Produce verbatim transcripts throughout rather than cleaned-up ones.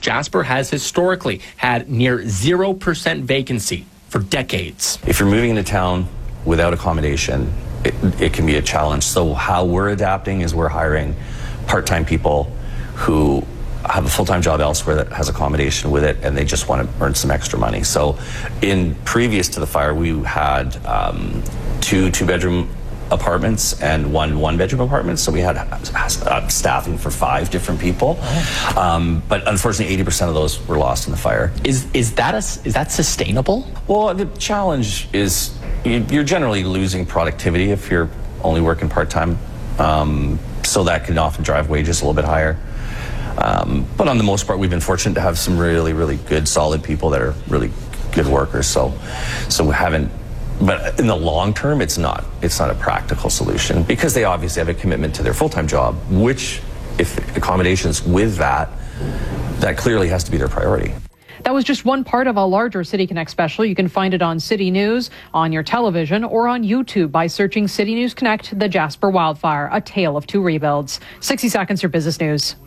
Jasper has historically had near zero percent vacancy for decades. If you're moving into town without accommodation, it, it can be a challenge. So how we're adapting is we're hiring part-time people who have a full-time job elsewhere that has accommodation with it, and they just want to earn some extra money. So in previous to the fire, we had um, two two-bedroom apartments and one one-bedroom apartment, so we had uh, staffing for five different people. Oh. Um, but unfortunately, eighty percent of those were lost in the fire. Is is that a, is that sustainable? Well, the challenge is you're generally losing productivity if you're only working part-time, um, so that can often drive wages a little bit higher. Um, but on the most part, we've been fortunate to have some really, really good, solid people that are really good workers. So, so we haven't. But in the long term, it's not. It's not a practical solution because they obviously have a commitment to their full-time job, which, if accommodations with that, that clearly has to be their priority. That was just one part of a larger City Connect special. You can find it on City News, on your television, or on YouTube by searching City News Connect, The Jasper Wildfire, A Tale of Two Rebuilds. sixty seconds for business news.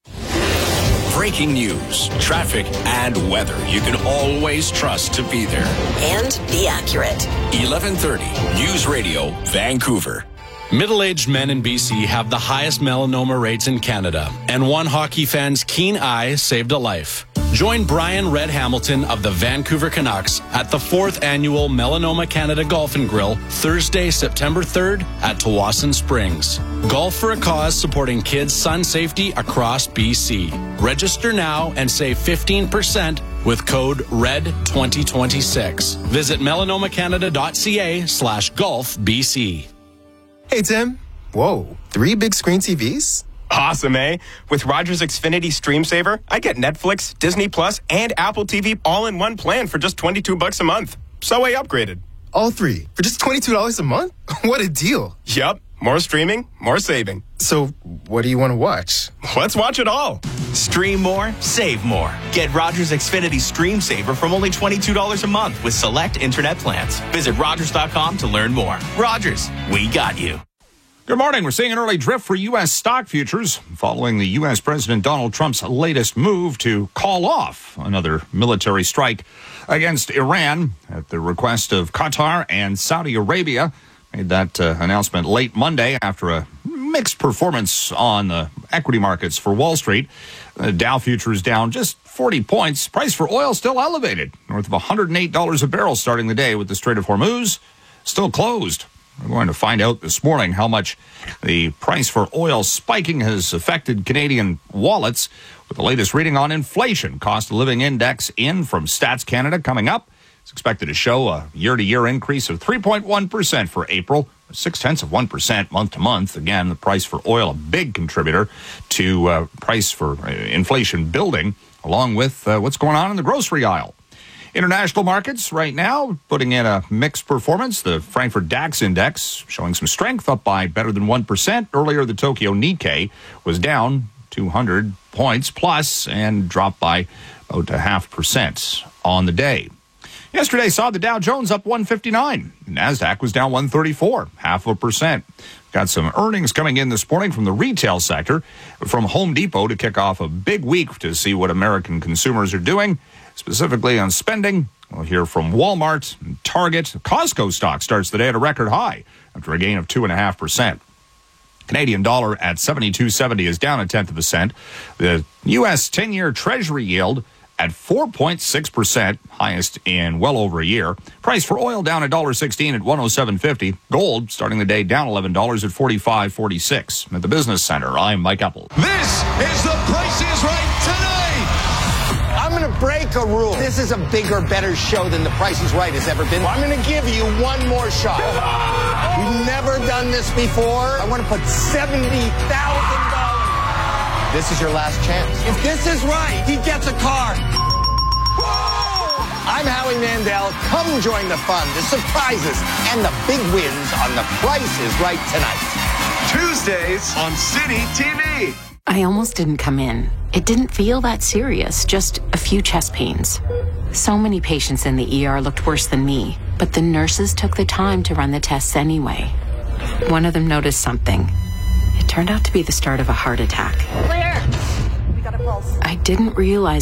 Breaking news, traffic, and weather you can always trust to be there. And be accurate. eleven thirty News Radio, Vancouver. Middle-aged men in B C have the highest melanoma rates in Canada, and one hockey fan's keen eye saved a life. Join Brian Red Hamilton of the Vancouver Canucks at the fourth annual Melanoma Canada Golf and Grill, Thursday, September third at Tawasin Springs. Golf for a cause supporting kids' sun safety across B C. Register now and save fifteen percent with code R E D twenty twenty-six. Visit melanomacanada.ca slash golf BC. Hey, Tim. Whoa, three big screen T Vs? Awesome, eh? With Rogers Xfinity Stream Saver, I get Netflix, Disney Plus, and Apple T V all in one plan for just twenty-two bucks a month. So I upgraded. All three for just twenty-two dollars a month? What a deal. Yup. More streaming, more saving. So what do you want to watch? Let's watch it all. Stream more, save more. Get Rogers Xfinity Stream Saver from only twenty-two dollars a month with select internet plans. Visit Rogers dot com to learn more. Rogers, we got you. Good morning. We're seeing an early drift for U S stock futures following the U S President Donald Trump's latest move to call off another military strike against Iran at the request of Qatar and Saudi Arabia. Made that uh, announcement late Monday after a mixed performance on the equity markets for Wall Street. The Dow futures down just forty points. Price for oil still elevated, north of one hundred eight dollars a barrel starting the day with the Strait of Hormuz still closed. We're going to find out this morning how much the price for oil spiking has affected Canadian wallets with the latest reading on inflation. Cost of living index in from Stats Canada coming up. It's expected to show a year-to-year increase of three point one percent for April, six-tenths of one percent month-to-month. Again, the price for oil, a big contributor to uh, price for uh, inflation building, along with uh, what's going on in the grocery aisle. International markets right now putting in a mixed performance. The Frankfurt DAX index showing some strength, up by better than one percent. Earlier, the Tokyo Nikkei was down two hundred points plus and dropped by about a half percent on the day. Yesterday saw the Dow Jones up one fifty-nine. The NASDAQ was down one thirty-four, half of a percent. Got some earnings coming in this morning from the retail sector, from Home Depot to kick off a big week to see what American consumers are doing, specifically on spending. We'll hear from Walmart, Target. Costco stock starts the day at a record high after a gain of two point five percent. Canadian dollar at seventy-two seventy is down a tenth of a cent. The U S ten-year Treasury yield at four point six percent, highest in well over a year. Price for oil down one dollar sixteen at one oh seven fifty. Gold starting the day down eleven dollars at forty-five forty-six. At the Business Center, I'm Mike Eppel. This is The Price is Right tonight. I'm going to break a rule. This is a bigger, better show than The Price is Right has ever been. I'm going to give you one more shot. We've never done this before. I want to put seventy thousand dollars. This is your last chance. If this is right, he gets a car. I'm Howie Mandel. Come join the fun, the surprises, and the big wins on The Price is Right tonight. Tuesdays on City T V. I almost didn't come in. It didn't feel that serious, just a few chest pains. So many patients in the E R looked worse than me, but the nurses took the time to run the tests anyway. One of them noticed something. It turned out to be the start of a heart attack. Clear. We got a pulse. I didn't realize